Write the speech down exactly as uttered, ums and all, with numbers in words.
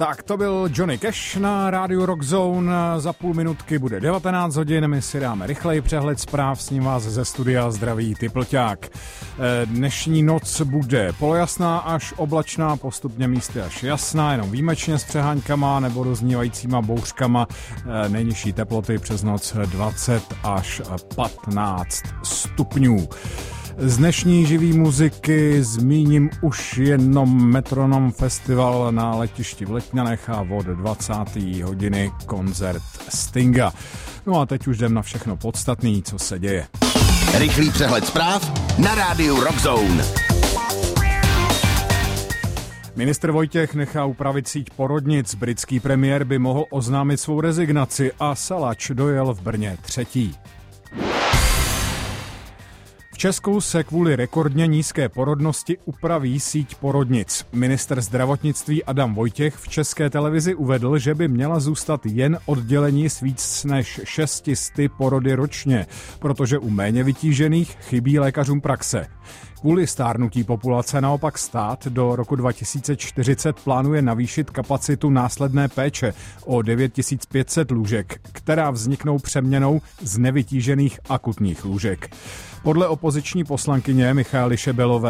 Tak to byl Johnny Cash na rádiu Rock Zone. Za půl minutky bude devatenáct hodin, my si dáme rychleji přehled zpráv, s ním vás ze studia zdraví Typlťák. Dnešní noc bude polojasná až oblačná, postupně místy až jasná, jenom výjimečně s přeháňkama nebo doznívajícíma bouřkama. Nejnižší teploty přes noc dvacet až patnáct stupňů. Z dnešní živý muziky zmíním už jenom Metronom Festival na letišti v Letňanech a od dvacáté hodiny koncert Stinga. No a teď už jdem na všechno podstatný, co se děje. Rychlý přehled zpráv na rádiu Rock Zone. Ministr Vojtěch nechá upravit síť porodnic, britský premiér by mohl oznámit svou rezignaci a Salač dojel v Brně třetí. V Česku se kvůli rekordně nízké porodnosti upraví síť porodnic. Ministr zdravotnictví Adam Vojtěch v České televizi uvedl, že by měla zůstat jen oddělení s víc než šesti sty porody ročně, protože u méně vytížených chybí lékařům praxe. Kvůli stárnutí populace naopak stát do roku dva tisíce čtyřicet plánuje navýšit kapacitu následné péče o devět tisíc pět set lůžek, která vzniknou přeměnou z nevytížených akutních lůžek. Podle opoziční poslankyně Michaely Šebelové